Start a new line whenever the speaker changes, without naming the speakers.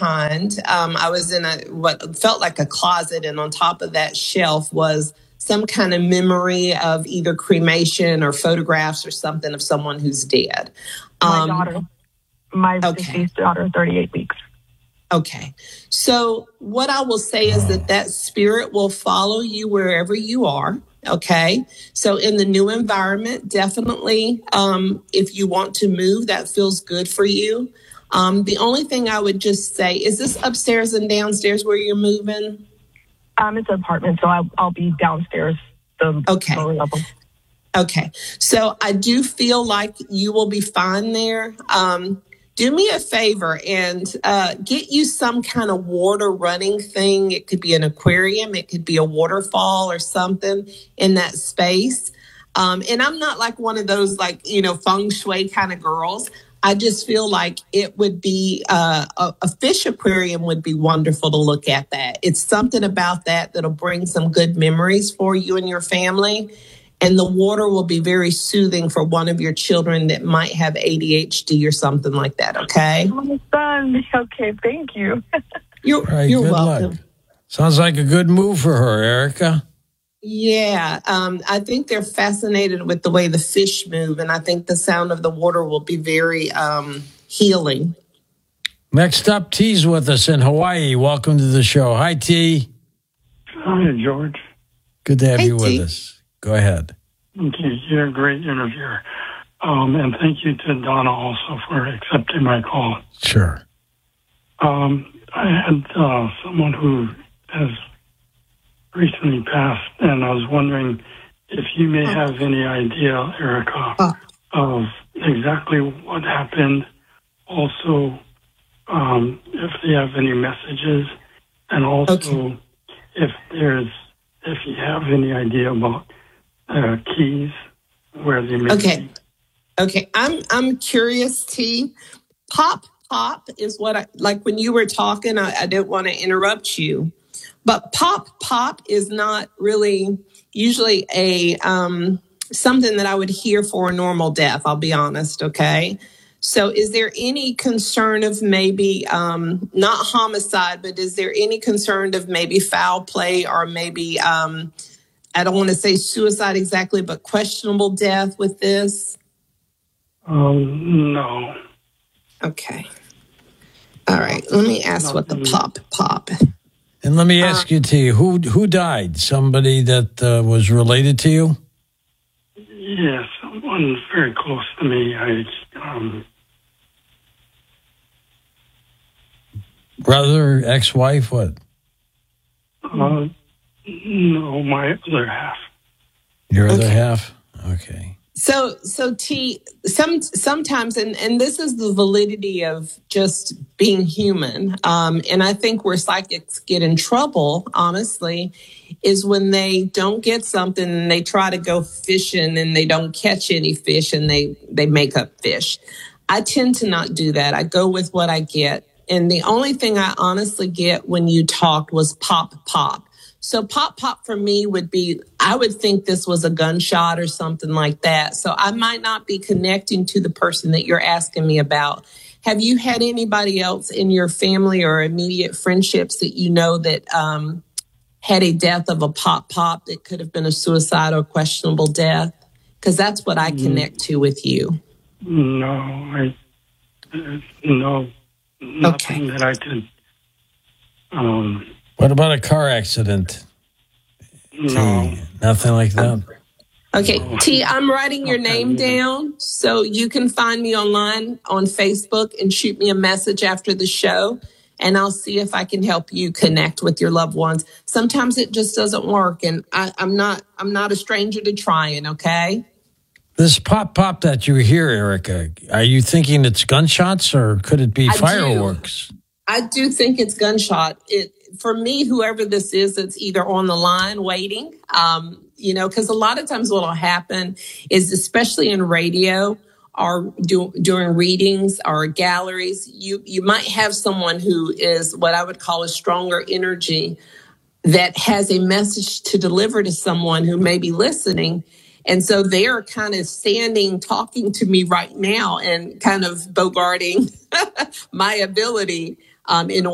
behind. I was in what felt like a closet, and on top of that shelf was some kind of memory of either cremation or photographs or something of someone who's dead.
My daughter, my
Okay.
deceased daughter, 38 weeks.
Okay. So what I will say is that spirit will follow you wherever you are. Okay. So in the new environment, definitely, if you want to move, that feels good for you. The only thing I would just say, is this upstairs and downstairs where you're moving?
It's an apartment, so I'll be downstairs.
Okay.
Lower level.
Okay. So I do feel like you will be fine there. Do me a favor and get you some kind of water running thing. It could be an aquarium. It could be a waterfall or something in that space. And I'm not like one of those feng shui kind of girls. I just feel like it would be a fish aquarium would be wonderful to look at that. It's something about that'll bring some good memories for you and your family. And the water will be very soothing for one of your children that might have ADHD or something like that, okay?
My son. Okay, thank you.
You're welcome.
Luck. Sounds like a good move for her, Erica.
Yeah, I think they're fascinated with the way the fish move, and I think the sound of the water will be very healing.
Next up, T's with us in Hawaii. Welcome to the show. Hi, T.
Hi, George.
Good to have you
T.
with us. Go ahead.
Okay, you're a great interviewer. And thank you to Donna also for accepting my call.
Sure.
I had someone who has recently passed, and I was wondering if you may have any idea, Erica, of exactly what happened. Also, if they have any messages, and also if you have any idea about keys, where they may be.
Okay. I'm curious, T. Pop is what I like. When you were talking, I didn't want to interrupt you, but pop is not really usually a something that I would hear for a normal death. I'll be honest. Okay. So is there any concern of maybe not homicide, but is there any concern of maybe foul play or maybe I don't want to say suicide exactly, but questionable death with this?
No.
Okay. All right. Let me ask what the pop.
And let me ask you, T, who died? Somebody that was related to you?
Yes, someone very close to me.
Brother, ex-wife, what?
No, my other half.
Your other half? Okay.
So T, sometimes, and this is the validity of just being human. And I think where psychics get in trouble, honestly, is when they don't get something and they try to go fishing and they don't catch any fish and they make up fish. I tend to not do that. I go with what I get. And the only thing I honestly get when you talked was pop. So pop for me would be, I would think this was a gunshot or something like that. So I might not be connecting to the person that you're asking me about. Have you had anybody else in your family or immediate friendships that you know that had a death of a pop that could have been a suicide or questionable death? Because that's what I connect to with you.
No, nothing that I could.
What about a car accident?
No.
T, nothing like that?
Okay, T, I'm writing your name down so you can find me online on Facebook and shoot me a message after the show, and I'll see if I can help you connect with your loved ones. Sometimes it just doesn't work, and I'm not a stranger to trying, okay?
This pop that you hear, Erica, are you thinking it's gunshots or could it be fireworks?
I do think it's gunshot. For me, whoever this is, it's either on the line waiting, because a lot of times what will happen is, especially in radio or during readings or galleries, you might have someone who is what I would call a stronger energy that has a message to deliver to someone who may be listening. And so they're kind of standing, talking to me right now and kind of bogarting my ability in